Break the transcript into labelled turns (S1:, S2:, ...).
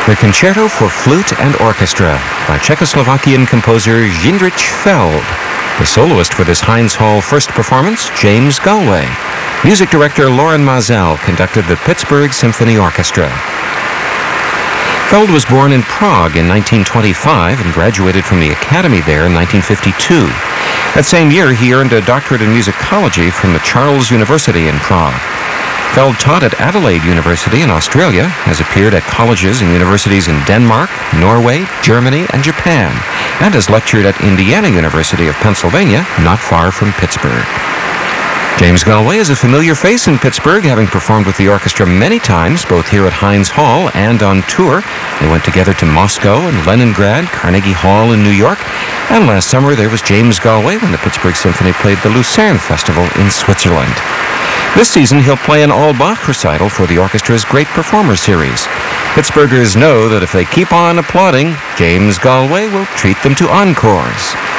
S1: The Concerto for Flute and Orchestra by Czechoslovakian composer Jindřich Feld. The soloist for this Heinz Hall first performance, James Galway. Music director Loren Maazel conducted the Pittsburgh Symphony Orchestra. Feld was born in Prague in 1925 and graduated from the Academy there in 1952. That same year, he earned a doctorate in musicology from the Charles University in Prague. Feld taught at Adelaide University in Australia, has appeared at colleges and universities in Denmark, Norway, Germany, and Japan, and has lectured at Indiana University of Pennsylvania, not far from Pittsburgh. James Galway is a familiar face in Pittsburgh, having performed with the orchestra many times, both here at Heinz Hall and on tour. They went together to Moscow and Leningrad, Carnegie Hall in New York, and last summer there was James Galway when the Pittsburgh Symphony played the Lucerne Festival in Switzerland. This season, he'll play an all-Bach recital for the orchestra's Great Performer Series. Pittsburghers know that if they keep on applauding, James Galway will treat them to encores.